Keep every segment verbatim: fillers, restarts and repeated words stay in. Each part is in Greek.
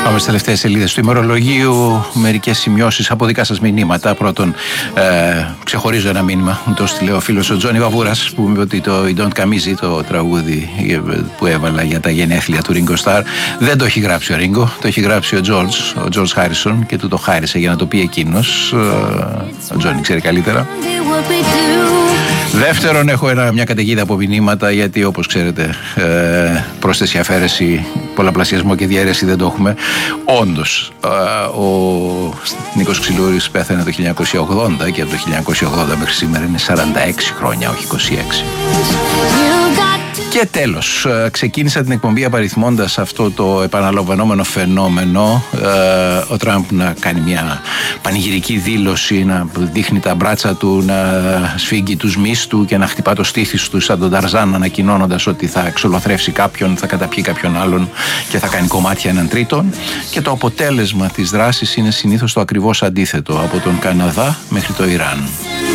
Πάμε στις τελευταίες σελίδες του ημερολογίου. Μερικές σημειώσεις από δικά σας μηνύματα. Πρώτον, ε, ξεχωρίζω ένα μήνυμα. Το στείλε ο φίλος ο Τζόνι Βαβούρας, που μου είπε ότι το I Don't Camisi, το τραγούδι που έβαλα για τα γενέθλια του Ringo Starr, δεν το έχει γράψει ο Ringo. Το έχει γράψει ο George, ο George Harrison, και του το χάρισε για να το πει εκείνος. Ο Τζόνι ξέρει καλύτερα. Δεύτερον, έχω ένα, μια καταιγίδα από μηνύματα, γιατί όπως ξέρετε, ε, πρόσθεση, αφαίρεση, πολλαπλασιασμό και διαίρεση δεν το έχουμε. Όντως, ε, ο Νίκος Ξυλούρης πέθανε το χίλια εννιακόσια ογδόντα και από το χίλια εννιακόσια ογδόντα μέχρι σήμερα είναι σαράντα έξι χρόνια, όχι είκοσι έξι. Και τέλος, ξεκίνησα την εκπομπή απαριθμώντας αυτό το επαναλαμβανόμενο φαινόμενο, ε, ο Τραμπ να κάνει μια πανηγυρική δήλωση, να δείχνει τα μπράτσα του, να σφίγγει τους μυς του και να χτυπά το στήθι του σαν τον Ταρζάν, ανακοινώνοντας ότι θα εξολοθρεύσει κάποιον, θα καταπιεί κάποιον άλλον και θα κάνει κομμάτια έναν τρίτον. Και το αποτέλεσμα της δράσης είναι συνήθως το ακριβώς αντίθετο, από τον Καναδά μέχρι το Ιράν.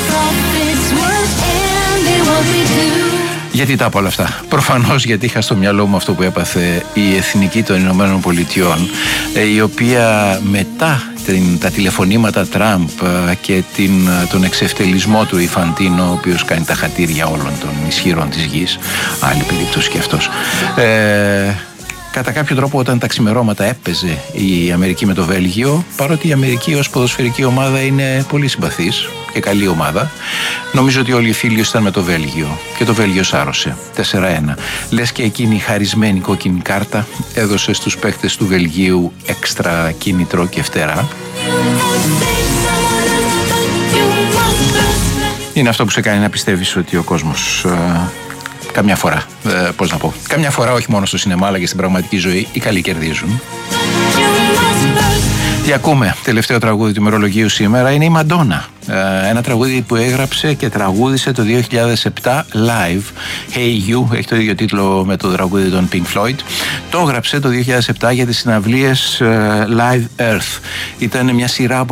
Γιατί τα πω όλα αυτά? Προφανώς γιατί είχα στο μυαλό μου αυτό που έπαθε η Εθνική των Ηνωμένων Πολιτειών, η οποία μετά την, τα τηλεφωνήματα Τραμπ και την, τον εξευτελισμό του Ιφαντίνο, ο οποίος κάνει τα χατήρια όλων των ισχυρών της γης, άλλη περίπτωση και αυτός, ε, κατά κάποιο τρόπο όταν τα ξημερώματα έπαιζε η Αμερική με το Βέλγιο, παρότι η Αμερική ως ποδοσφαιρική ομάδα είναι πολύ συμπαθής και καλή ομάδα, νομίζω ότι όλοι οι φίλοι ήταν με το Βέλγιο και το Βέλγιο σάρωσε τέσσερα ένα. Λες και εκείνη η χαρισμένη κόκκινη κάρτα έδωσε στους παίκτες του Βελγίου έξτρα κίνητρο και φτερά. Είναι αυτό που σε κάνει να πιστεύεις ότι ο κόσμος, καμιά φορά, ε, πώς να πω, καμιά φορά όχι μόνο στο σινεμά αλλά και στην πραγματική ζωή, οι καλοί κερδίζουν. Τι ακούμε? Τελευταίο τραγούδι του ημερολογίου σήμερα είναι η Μαντόνα. Ε, ένα τραγούδι που έγραψε και τραγούδισε το δύο χιλιάδες επτά live. Hey You, έχει το ίδιο τίτλο με το τραγούδι των Pink Floyd. Το έγραψε το δύο χιλιάδες επτά για τις συναυλίες uh, Live Earth. Ήταν μια σειρά από